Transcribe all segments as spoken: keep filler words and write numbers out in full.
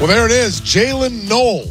Well, there it is. Jalen Knoll.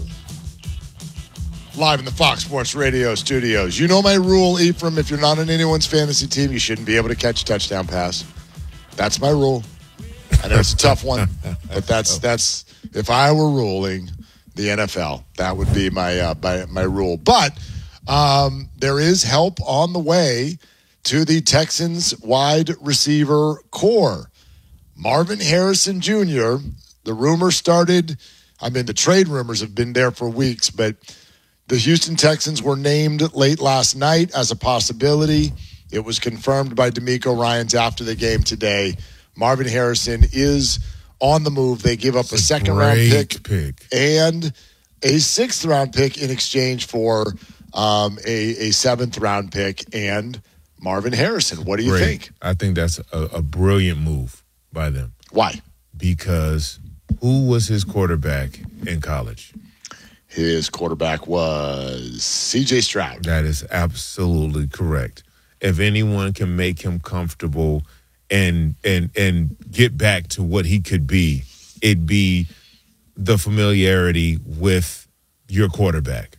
Live in the Fox Sports Radio studios. You know my rule, Ephraim. If you're not on anyone's fantasy team, you shouldn't be able to catch a touchdown pass. That's my rule. I know it's a tough one, but that's that's if I were ruling the N F L, that would be my uh, my, my rule. But um, there is help on the way to the Texans wide receiver core. Marvin Harrison Junior The rumor started, I mean, the trade rumors have been there for weeks, but the Houston Texans were named late last night as a possibility. It was confirmed by DeMeco Ryans after the game today. Marvin Harrison is on the move. They give up a, a second-round pick, pick and a sixth-round pick in exchange for um, a, a seventh-round pick and Marvin Harrison. What do you Great. think? I think that's a, a brilliant move by them. Why? Because who was his quarterback in college? His quarterback was C J Stroud. That is absolutely correct. If anyone can make him comfortable and and and get back to what he could be, it'd be the familiarity with your quarterback.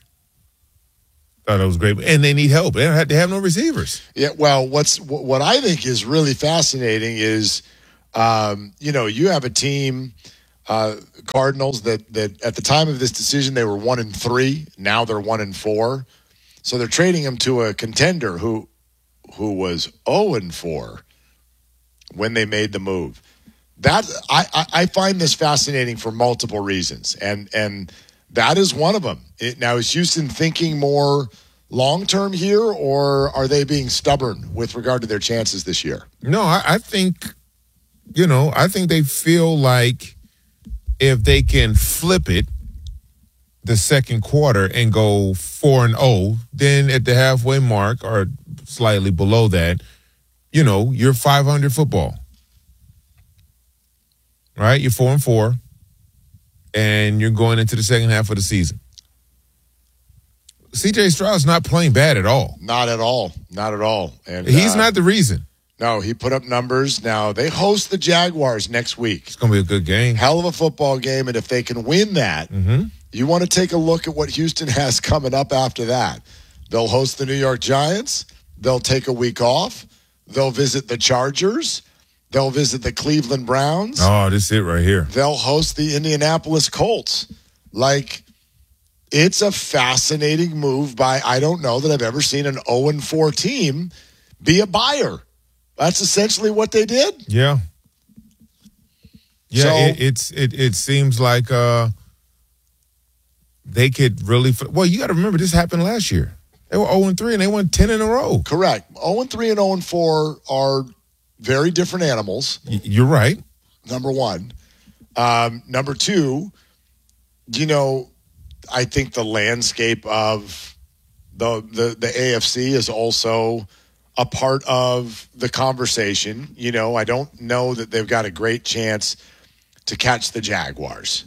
Thought that was great. And they need help. They don't have, they have no receivers. Yeah, well, what's what I think is really fascinating is, um, you know, you have a team, uh, Cardinals, that that at the time of this decision they were one and three. Now they're one and four. So they're trading him to a contender who who was zero and four when they made the move. That I, I, I find this fascinating for multiple reasons, and and that is one of them. It, now, is Houston thinking more long term here, or are they being stubborn with regard to their chances this year? No, I, I think, you know, I think they feel like if they can flip it the second quarter and go four and oh, then at the halfway mark or slightly below that, you know, you're five hundred football. Right? You're four and four, and you're going into the second half of the season. C J Stroud's not playing bad at all. Not at all. Not at all. And he's uh, not the reason. No, he put up numbers. Now, they host the Jaguars next week. It's going to be a good game. Hell of a football game, and if they can win that, mm-hmm. you want to take a look at what Houston has coming up after that. They'll host the New York Giants. They'll take a week off. They'll visit the Chargers. They'll visit the Cleveland Browns. Oh, this is it right here. They'll host the Indianapolis Colts. Like, it's a fascinating move by, I don't know that I've ever seen an oh and four team be a buyer. That's essentially what they did. Yeah. Yeah, so, it, it's it it seems like uh, they could really – well, you got to remember this happened last year. They were oh and three and they won ten in a row. Correct. oh and three and oh and four are very different animals. Y- you're right. Number one. Um, number two, you know, I think the landscape of the, the the A F C is also a part of the conversation. You know, I don't know that they've got a great chance to catch the Jaguars.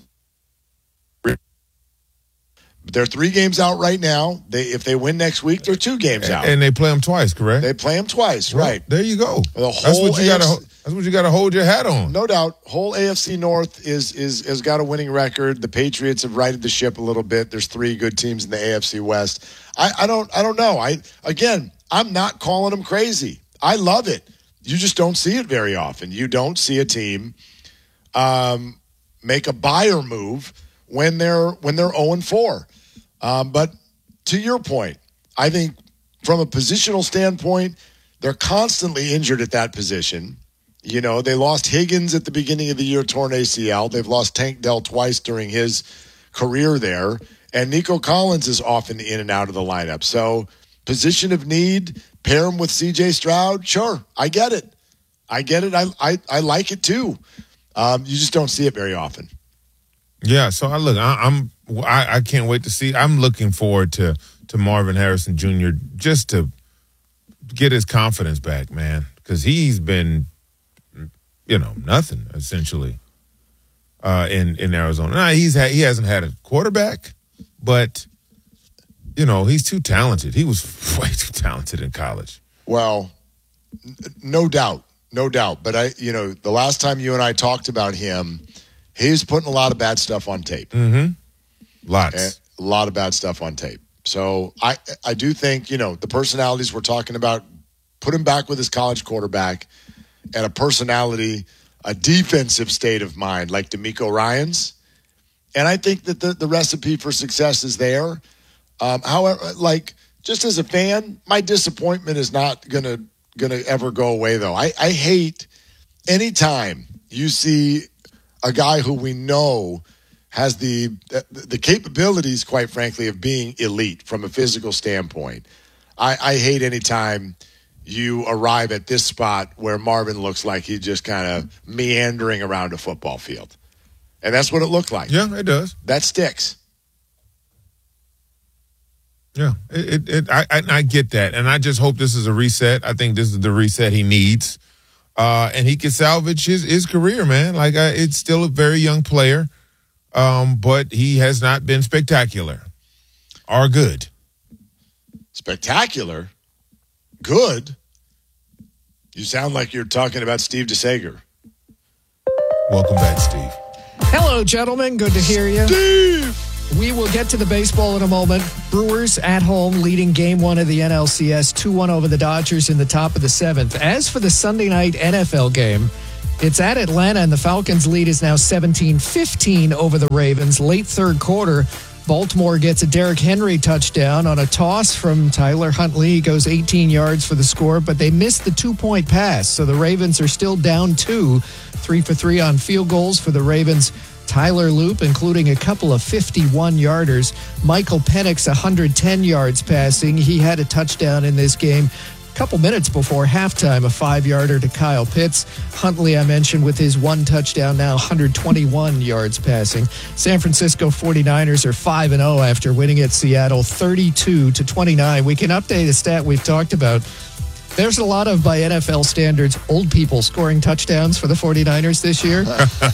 They're three games out right now. They if they win next week, they're two games out. And they play them twice, correct? They play them twice, well, right? There you go. The that's whole what you got to. That's what you got to hold your hat on. No doubt. Whole A F C North is is has got a winning record. The Patriots have righted the ship a little bit. There's three good teams in the A F C West. I, I don't I don't know. I again, I'm not calling them crazy. I love it. You just don't see it very often. You don't see a team um, make a buyer move when they're when they're oh and four. Um, but to your point, I think from a positional standpoint, they're constantly injured at that position. You know, they lost Higgins at the beginning of the year, torn A C L. They've lost Tank Dell twice during his career there. And Nico Collins is often in and out of the lineup. So position of need, pair him with C J Stroud, sure, I get it. I get it. I I, I like it too. Um, you just don't see it very often. Yeah, so I look, I, I'm, I, I can't wait to see. I'm looking forward to to Marvin Harrison Junior just to get his confidence back, man, because he's been, you know, nothing essentially uh, in in Arizona. Now, he's had, he hasn't had a quarterback, but you know he's too talented. He was way too talented in college. Well, n- no doubt, no doubt. But I, you know, the last time you and I talked about him, he's putting a lot of bad stuff on tape. Mm-hmm. Lots. And a lot of bad stuff on tape. So I, I do think, you know, the personalities we're talking about, put him back with his college quarterback and a personality, a defensive state of mind like DeMeco Ryans. And I think that the, the recipe for success is there. Um, however, like, just as a fan, my disappointment is not going to gonna ever go away, though. I, I hate anytime you see a guy who we know has the, the the capabilities, quite frankly, of being elite from a physical standpoint. I, I hate anytime you arrive at this spot where Marvin looks like he's just kind of meandering around a football field. And that's what it looked like. Yeah, it does. That sticks. Yeah, it, it, it I, I, I get that. And I just hope this is a reset. I think this is the reset he needs. Uh, and he can salvage his, his career, man. Like, I, it's still a very young player. Um, but he has not been spectacular or good. Spectacular? Good? You sound like you're talking about Steve DeSager. Welcome back, Steve. Hello, gentlemen. Good to hear you. Steve! We will get to the baseball in a moment. Brewers at home leading game one of the N L C S two one over the Dodgers in the top of the seventh. As for the Sunday night N F L game, it's at Atlanta, and the Falcons' lead is now seventeen fifteen over the Ravens. Late third quarter, Baltimore gets a Derrick Henry touchdown on a toss from Tyler Huntley. He goes eighteen yards for the score, but they missed the two-point pass, so the Ravens are still down two. Three for three on field goals for the Ravens. Tyler Loop, including a couple of fifty-one-yarders. Michael Penix, one hundred ten yards passing. He had a touchdown in this game. Couple minutes before halftime, a five-yarder to Kyle Pitts. Huntley, I mentioned, with his one touchdown now, one hundred twenty-one yards passing. San Francisco forty-niners are five and oh after winning at Seattle thirty-two to twenty-nine. We can update a stat we've talked about. There's a lot of, by N F L standards, old people scoring touchdowns for the forty-niners this year.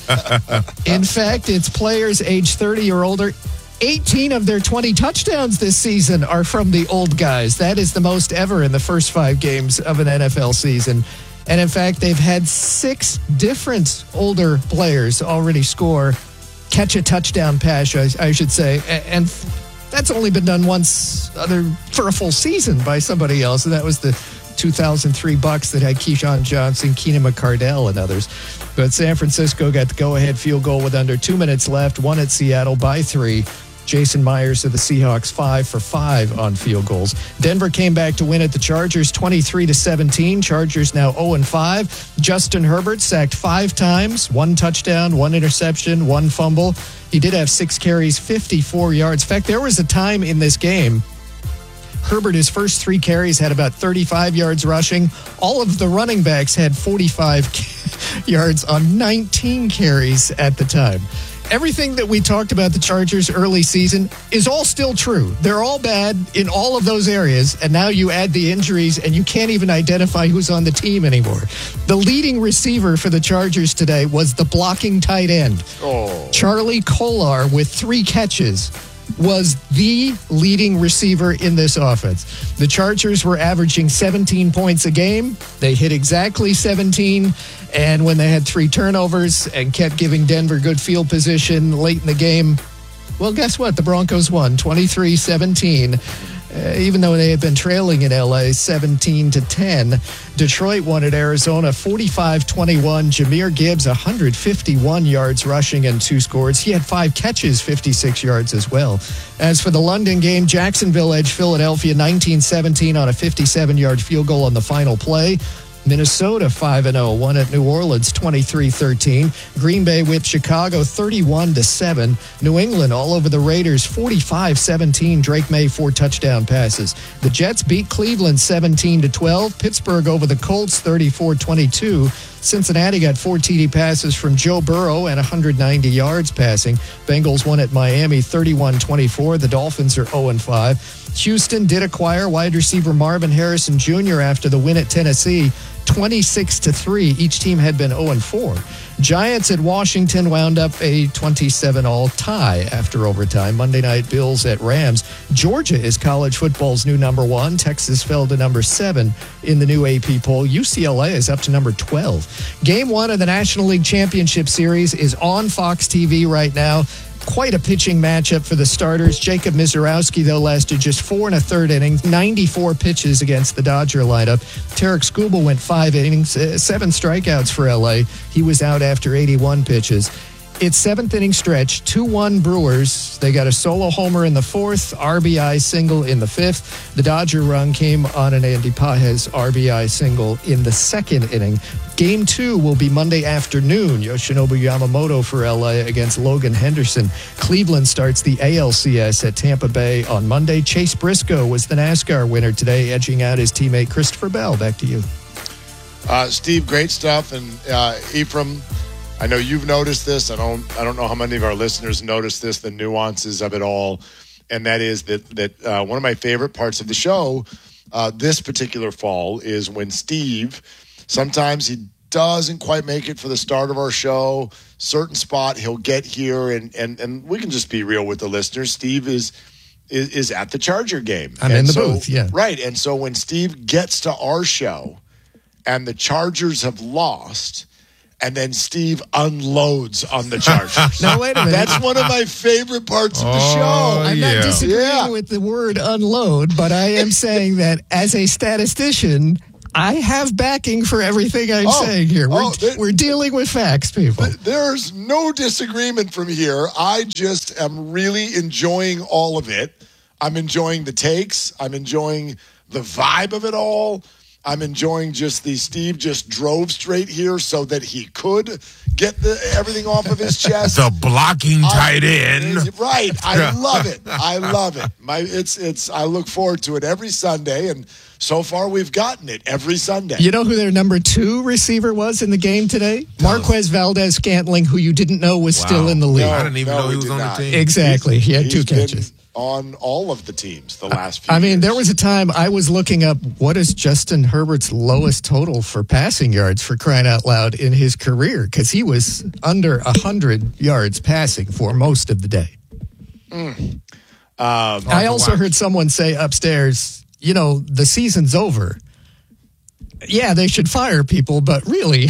In fact, it's players age thirty or older. eighteen of their twenty touchdowns this season are from the old guys. That is the most ever in the first five games of an N F L season. And in fact, they've had six different older players already score, catch a touchdown pass, I, I should say. And that's only been done once other for a full season by somebody else. And that was the two thousand three Bucks that had Keyshawn Johnson, Keenan McCardell, and others. But San Francisco got the go-ahead field goal with under two minutes left, won at Seattle by three. Jason Myers of the Seahawks, five for five on field goals. Denver came back to win at the Chargers, twenty-three to seventeen. Chargers now oh and five. Justin Herbert sacked five times, one touchdown, one interception, one fumble. He did have six carries, fifty-four yards. In fact, there was a time in this game Herbert, his first three carries, had about thirty-five yards rushing. All of the running backs had forty-five yards on nineteen carries at the time. Everything that we talked about the Chargers early season is all still true. They're all bad in all of those areas, and now you add the injuries, and you can't even identify who's on the team anymore. The leading receiver for the Chargers today was the blocking tight end. Oh. Charlie Kolar, with three catches, was the leading receiver in this offense. The Chargers were averaging seventeen points a game. They hit exactly seventeen. And when they had three turnovers and kept giving Denver good field position late in the game, well, guess what? The Broncos won twenty-three seventeen. Uh, even though they had been trailing in L A seventeen to ten. Detroit won at Arizona forty-five twenty-one. Jahmyr Gibbs, one hundred fifty-one yards rushing and two scores. He had five catches, fifty-six yards as well. As for the London game, Jacksonville edged Philadelphia nineteen seventeen on a fifty-seven-yard field goal on the final play. Minnesota five and oh, won at New Orleans twenty-three thirteen. Green Bay whipped Chicago thirty-one to seven. New England all over the Raiders forty-five seventeen. Drake May four touchdown passes. The Jets beat Cleveland seventeen to twelve. Pittsburgh over the Colts thirty-four twenty-two. Cincinnati got four T D passes from Joe Burrow and one hundred ninety yards passing. Bengals won at Miami thirty-one twenty-four. The Dolphins are oh and five. Houston did acquire wide receiver Marvin Harrison Junior after the win at Tennessee, twenty-six to three. Each team had been oh and four. Giants at Washington wound up a twenty-seven all tie after overtime. Monday night, Bills at Rams. Georgia is college football's new number one. Texas fell to number seven in the new A P poll. U C L A is up to number twelve. Game one of the National League Championship Series is on Fox T V right now. Quite a pitching matchup for the starters. Jacob Misiorowski, though, lasted just four and a third innings, ninety-four pitches against the Dodger lineup. Tarek Skubal went five innings, uh, seven strikeouts for L A. He was out after eighty-one pitches. It's seventh inning stretch, two one Brewers. They got a solo homer in the fourth, R B I single in the fifth. The Dodger run came on an Andy Pages R B I single in the second inning. Game two will be Monday afternoon. Yoshinobu Yamamoto for L A against Logan Henderson. Cleveland starts the A L C S at Tampa Bay on Monday. Chase Briscoe was the NASCAR winner today, edging out his teammate Christopher Bell. Back to you. Uh, Steve, great stuff. And uh, Ephraim, I know you've noticed this. I don't I don't know how many of our listeners noticed this, the nuances of it all. And that is that, that uh, one of my favorite parts of the show uh, this particular fall is when Steve, sometimes he doesn't quite make it for the start of our show. Certain spot he'll get here, and and, and we can just be real with the listeners. Steve is is, is at the Charger game. I'm and in the so, booth, yeah. Right. And so when Steve gets to our show and the Chargers have lost, and then Steve unloads on the Chargers. Now, wait a minute. That's one of my favorite parts of the Oh, show. I'm yeah. not disagreeing Yeah. with the word unload, but I am saying that as a statistician, I have backing for everything I'm Oh, saying here. We're, oh, there- we're dealing with facts, people. There's no disagreement from here. I just am really enjoying all of it. I'm enjoying the takes. I'm enjoying the vibe of it all. I'm enjoying just the Steve just drove straight here so that he could get the everything off of his chest. The blocking tight I- end. Right. I love it. I love it. My it's it's I look forward to it every Sunday, and so far we've gotten it every Sunday. You know who their number two receiver was in the game today? Marquez Valdez Scantling, who you didn't know was Wow. still in the league. No, I didn't even no, know he we was did on not. the team. Exactly. He had He's two been catches. on all of the teams the last few I mean, years. there was a time I was looking up what is Justin Herbert's lowest total for passing yards, for crying out loud, in his career, because he was under one hundred yards passing for most of the day. Mm. Um, I also watch. heard someone say upstairs, you know, the season's over. Yeah, they should fire people, but really,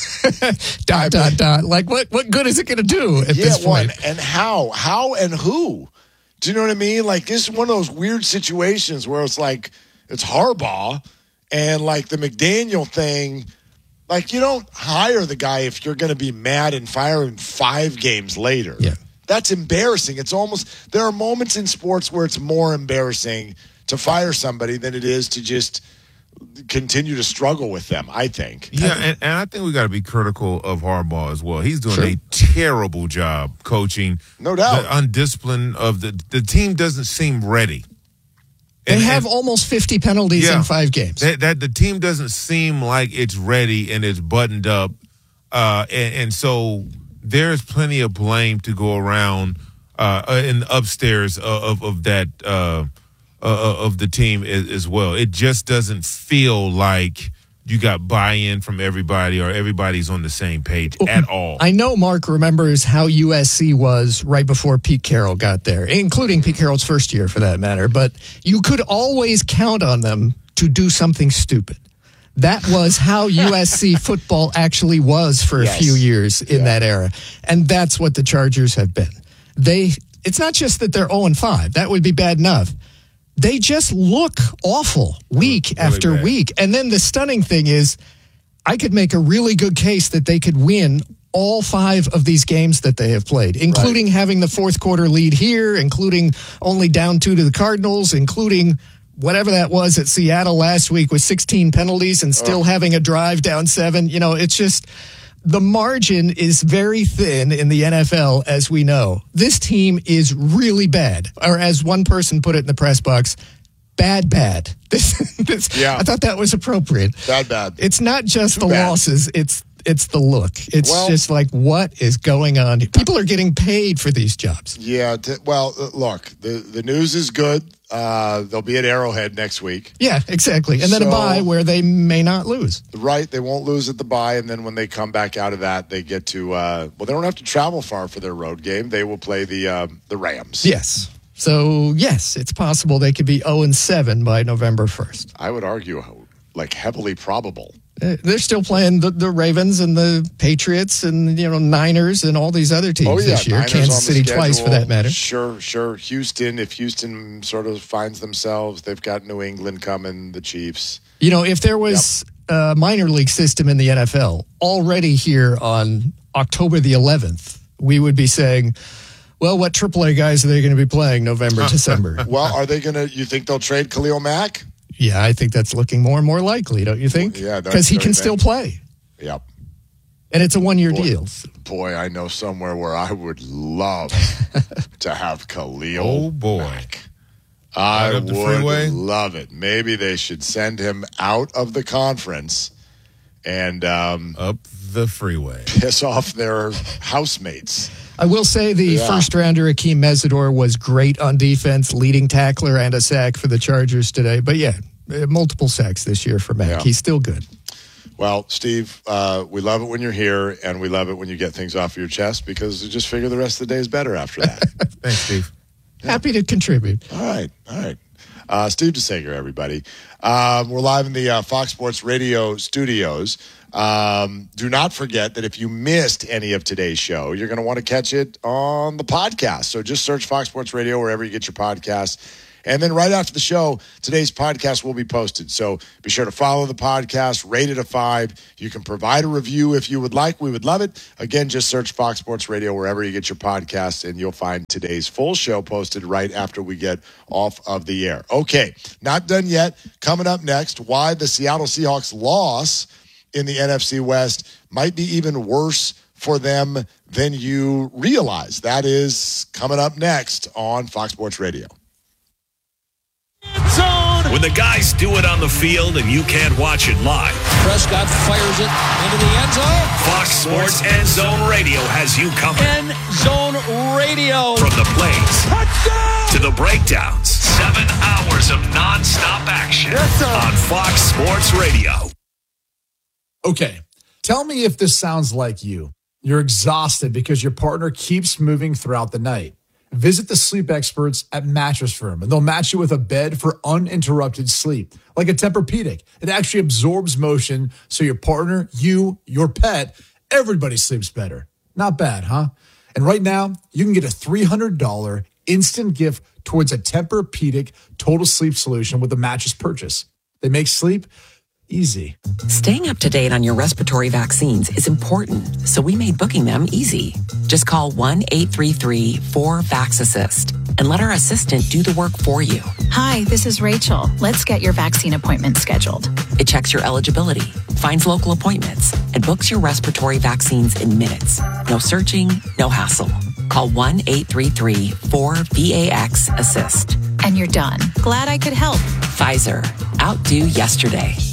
dot, dot, dot. Like, what, what good is it going to do at yeah, this point? one and how, how and who? Do you know what I mean? Like, this is one of those weird situations where it's like it's Harbaugh and like the McDaniel thing. Like, you don't hire the guy if you're going to be mad and fire him five games later. Yeah. That's embarrassing. It's almost, there are moments in sports where it's more embarrassing to fire somebody than it is to just continue to struggle with them, I think. Yeah, and, and I think we got to be critical of Harbaugh as well. He's doing Sure. a terrible job coaching. No doubt. The undisciplined of the the team doesn't seem ready. They And- have and almost fifty penalties Yeah. in five games. that, that the team doesn't seem like it's ready and it's buttoned up, uh, and, and so there's plenty of blame to go around uh, in the upstairs of of, of that. Uh, Uh, of the team as, as well. It just doesn't feel like you got buy-in from everybody or everybody's on the same page at all. I know Mark remembers how U S C was right before Pete Carroll got there, including Pete Carroll's first year for that matter, but you could always count on them to do something stupid. That was how U S C football actually was for a Yes. few years in Yeah. that era. And that's what the Chargers have been. They it's not just that they're oh and five. That would be bad enough. They just look awful week Really after bad. week. And then the stunning thing is, I could make a really good case that they could win all five of these games that they have played, including Right. having the fourth quarter lead here, including only down two to the Cardinals, including whatever that was at Seattle last week with sixteen penalties and still Oh. having a drive down seven. You know, it's just the margin is very thin in the N F L, as we know. This team is really bad, or as one person put it in the press box, bad, bad. This, this, Yeah. I thought that was appropriate. Bad, bad. It's not just Too the bad. losses; it's it's the look. It's Well- just like, what is going on? People are getting paid for these jobs. Yeah. T- well, uh, look, the, the news is good. Uh, they'll be at Arrowhead next week. Yeah, exactly. And then So- a bye where they may not lose. Right. They won't lose at the bye. And then when they come back out of that, they get to, uh, well, they don't have to travel far for their road game. They will play the uh, the Rams. Yes. So, yes, it's possible they could be oh and seven by November first. I would argue, like, heavily probable. Uh, They're still playing the, the Ravens and the Patriots and, you know, Niners and all these other teams Oh, yeah. this year. Niners on Kansas the City twice, for schedule. that matter. Sure, sure. Houston, if Houston sort of finds themselves, they've got New England coming, the Chiefs. You know, if there was a minor league system in the N F L already here on October the eleventh, we would be saying, well, what triple A guys are they going to be playing November, December? Well, are they going to, you think they'll trade Khalil Mack? Yeah, I think that's looking more and more likely, don't you think? Yeah, that's because he very can bad. still play. Yep. And it's a one-year Boy. deal. Boy, I know somewhere where I would love to have Khalil. Oh, boy. Mack. I Out of the would freeway? love it. Maybe they should send him out of the conference and um, Up the freeway. piss off their housemates. I will say the Yeah. first-rounder, Akeem Mesidor, was great on defense, leading tackler and a sack for the Chargers today. But, yeah, uh, multiple sacks this year for Mack. Yeah. He's still good. Well, Steve, uh, we love it when you're here, and we love it when you get things off your chest because we just figure the rest of the day is better after that. Thanks, Steve. Happy to contribute. All right, all right. Uh, Steve DeSager, everybody. Um, we're live in the uh, Fox Sports Radio studios. Um, do not forget that if you missed any of today's show, you're going to want to catch it on the podcast. So just search Fox Sports Radio wherever you get your podcasts. And then right after the show, today's podcast will be posted. So be sure to follow the podcast, rate it a five. You can provide a review if you would like. We would love it. Again, just search Fox Sports Radio wherever you get your podcasts, and you'll find today's full show posted right after we get off of the air. Okay, not done yet. Coming up next, why the Seattle Seahawks loss in the N F C West might be even worse for them than you realize. That is coming up next on Fox Sports Radio. Zone. When the guys do it on the field and you can't watch it live, Prescott fires it into the end zone. Fox Sports End Zone Radio has you covered. End zone radio. From the plays to the breakdowns, seven hours of nonstop action on Fox Sports Radio. Okay, tell me if this sounds like you. You're exhausted because your partner keeps moving throughout the night. Visit the sleep experts at Mattress Firm, and they'll match you with a bed for uninterrupted sleep, like a Tempur-Pedic. It actually absorbs motion so your partner, you, your pet, everybody sleeps better. Not bad, huh? And right now, you can get a three hundred dollars instant gift towards a Tempur-Pedic total sleep solution with a mattress purchase. They make sleep easy. Staying up to date on your respiratory vaccines is important, so we made booking them easy. Just call one eight three three four VAX-ASSIST and let our assistant do the work for you. Hi, this is Rachel. Let's get your vaccine appointment scheduled. It checks your eligibility, finds local appointments, and books your respiratory vaccines in minutes. No searching, no hassle. Call one eight three three four VAX-ASSIST. And you're done. Glad I could help. Pfizer. Outdo yesterday.